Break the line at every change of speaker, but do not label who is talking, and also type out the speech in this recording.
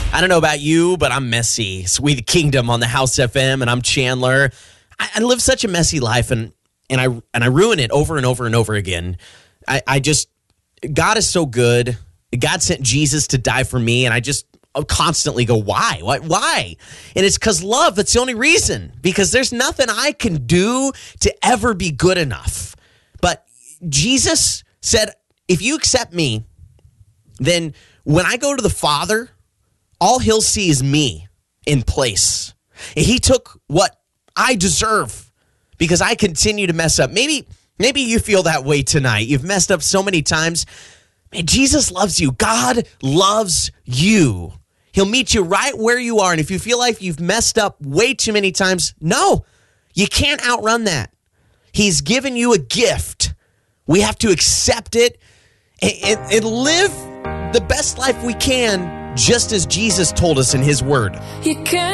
I don't know about you, but I'm messy. It's We the Kingdom on the House FM, and I'm Chandler. I live such a messy life, and I ruin it over and over and over again. God is so good. God sent Jesus to die for me, and I just constantly go, why? Why? And it's because love. That's the only reason. Because there's nothing I can do to ever be good enough. But Jesus said, if you accept me, then when I go to the Father, all he'll see is me in place. And he took what I deserve because I continue to mess up. Maybe you feel that way tonight. You've messed up so many times. Man, Jesus loves you. God loves you. He'll meet you right where you are. And if you feel like you've messed up way too many times, no, you can't outrun that. He's given you a gift. We have to accept it and live the best life we can, just as Jesus told us in his word.